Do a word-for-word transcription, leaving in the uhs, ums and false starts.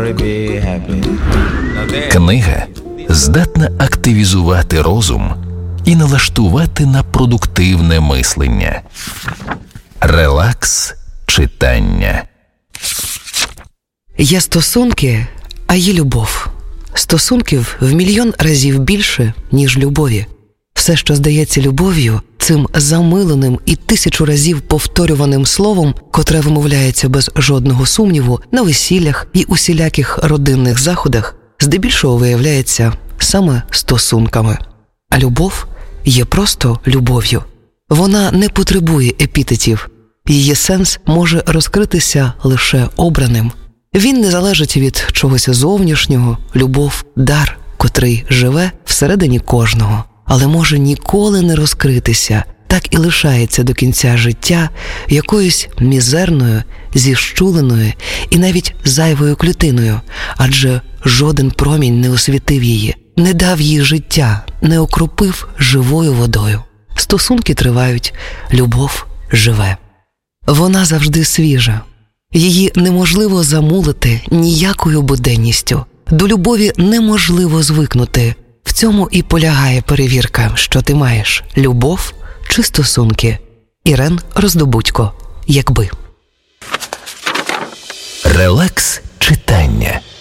worry, be happy. Книга здатна активізувати розум і налаштувати на продуктивне мислення. Релакс читання. Є стосунки, а є любов. Стосунків в мільйон разів більше, ніж любові. Все, що здається любов'ю, цим замиленим і тисячу разів повторюваним словом, котре вимовляється без жодного сумніву на весіллях і усіляких родинних заходах, здебільшого виявляється саме стосунками. А любов є просто любов'ю. Вона не потребує епітетів. Її сенс може розкритися лише обраним. Він не залежить від чогось зовнішнього. Любов – дар, котрий живе всередині кожного, але може ніколи не розкритися, так і лишається до кінця життя якоюсь мізерною, зіщуленою і навіть зайвою клітиною, адже жоден промінь не освітив її, не дав їй життя, не окропив живою водою. Стосунки тривають, любов живе. Вона завжди свіжа. Її неможливо замулити ніякою буденністю. До любові неможливо звикнути. В цьому і полягає перевірка, що ти маєш – любов чи стосунки. Ірен Роздобудько. Якби. Релакс читання.